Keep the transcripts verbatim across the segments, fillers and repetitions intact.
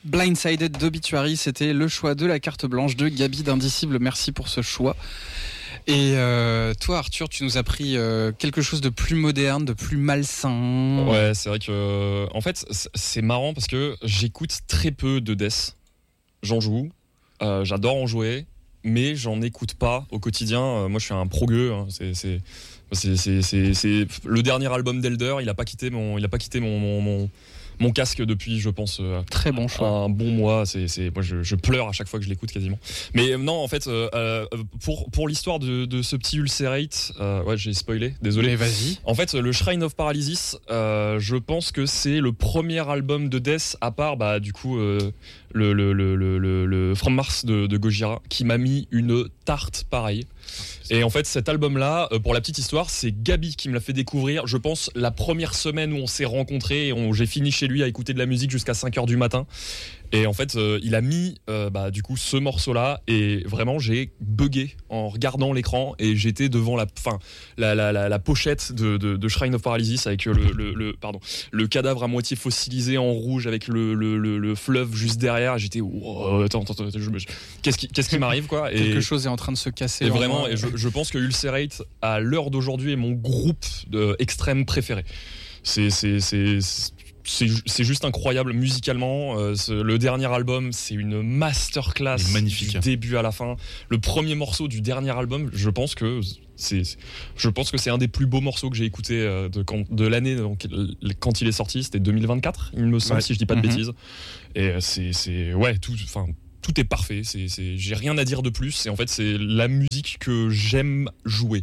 Blindsided d'Obituary, c'était le choix de la carte blanche de Gaby d'Indicible. Merci pour ce choix. Et euh, toi, Arthur, tu nous as pris euh, quelque chose de plus moderne, de plus malsain. Ouais, c'est vrai que, en fait, c'est marrant parce que j'écoute très peu de death. J'en joue, euh, j'adore en jouer, mais j'en écoute pas au quotidien. Euh, moi, je suis un progueux. Hein. C'est, c'est, c'est, c'est, c'est, c'est le dernier album d'Elder. Il a pas quitté mon, il a pas quitté mon, mon, mon Mon casque depuis, je pense, euh, très bon choix. Un bon mois. C'est, c'est, moi, je, je pleure à chaque fois que je l'écoute quasiment. Mais euh, non, en fait, euh, pour pour l'histoire de, de ce petit Ulcerate, euh, ouais, j'ai spoilé, désolé. Mais vas-y. En fait, le Shrine of Paralysis, euh, je pense que c'est le premier album de Death à part, bah, du coup, euh, le, le le le le le From Mars de, de Gojira, qui m'a mis une tarte pareille. Et en fait, cet album-là, pour la petite histoire, c'est Gaby qui me l'a fait découvrir, je pense, la première semaine où on s'est rencontrés et on, j'ai fini chez lui à écouter de la musique jusqu'à cinq heures du matin. Et en fait, euh, il a mis euh, bah, du coup ce morceau-là et vraiment j'ai bugué en regardant l'écran et j'étais devant la, fin, la, la, la, la pochette de, de, de Shrine of Paralysis avec le, le, le, pardon, le cadavre à moitié fossilisé en rouge avec le, le, le, le fleuve juste derrière. J'étais oh, attends, attends, attends je, je, qu'est-ce qui, qu'est-ce qui m'arrive quoi. Et quelque chose est en train de se casser. Et vraiment, et je, je pense que Ulcerate à l'heure d'aujourd'hui est mon groupe de extrême préféré. C'est, c'est, c'est, c'est C'est, c'est juste incroyable musicalement. Euh, le dernier album, c'est une masterclass magnifique. Du début à la fin. Le premier morceau du dernier album, je pense que c'est, je pense que c'est un des plus beaux morceaux que j'ai écouté euh, de, quand, de l'année donc, quand il est sorti. C'était deux mille vingt-quatre, il me semble, ouais. Si je dis pas de mm-hmm. bêtises. Et c'est, c'est ouais, tout, enfin. Tout est parfait, c'est, c'est, j'ai rien à dire de plus. Et en fait, c'est la musique que j'aime jouer.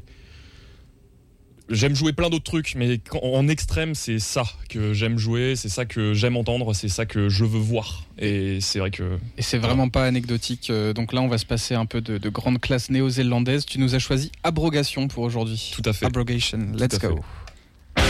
J'aime jouer plein d'autres trucs, mais en extrême, c'est ça que j'aime jouer, c'est ça que j'aime entendre, c'est ça que je veux voir. Et c'est vrai que... Et c'est vraiment pas anecdotique. Donc là, on va se passer un peu de, de grande classe néo-zélandaise. Tu nous as choisi Abrogation pour aujourd'hui. Tout à fait. Abrogation, let's go. Fait.